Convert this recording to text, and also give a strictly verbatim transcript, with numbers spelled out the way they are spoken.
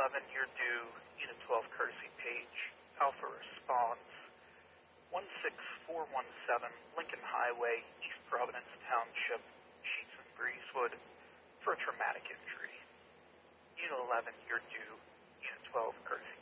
eleven, you're due Unit twelve courtesy page. Alpha response one six four one seven Lincoln Highway, East Providence Township, Sheets and Breezewood, for a traumatic injury. Unit eleven, you're due Unit twelve courtesy